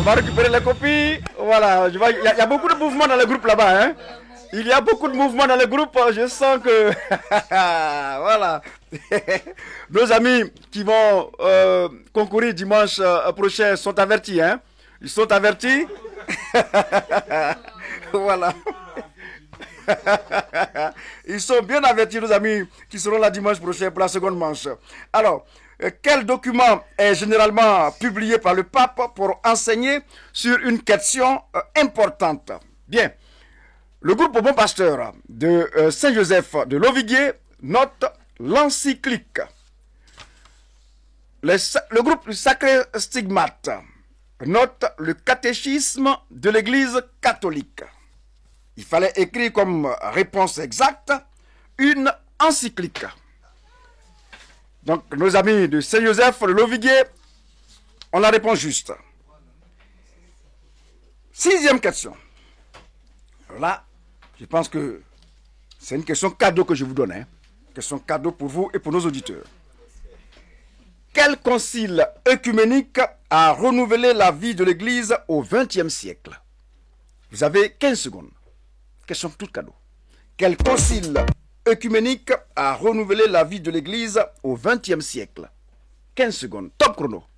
va récupérer les copies. Voilà, il y a beaucoup de mouvements dans le groupe là-bas. Hein. Il y a beaucoup de mouvements dans le groupe. Je sens que... voilà. Nos amis qui vont concourir dimanche prochain sont avertis. Hein. Ils sont avertis. Voilà. Ils sont bien avertis, nos amis, qui seront là dimanche prochain pour la seconde manche. Alors, quel document est généralement publié par le pape pour enseigner sur une question importante? Bien, le groupe Bon Pasteur de Saint-Joseph de Loviguier note l'encyclique. Le groupe du Sacré Stigmate note le catéchisme de l'Église catholique. Il fallait écrire comme réponse exacte une encyclique. Donc, nos amis de Saint-Joseph de Loviguier, on la répond juste. 6e question. Alors là, je pense que c'est une question cadeau que je vous donne. Hein. Question cadeau pour vous et pour nos auditeurs. Quel concile œcuménique a renouvelé la vie de l'Église au XXe siècle? Vous avez 15 secondes. Question toute cadeau. Quel concile œcuménique a renouvelé la vie de l'Église au XXe siècle? 15 secondes. Top chrono.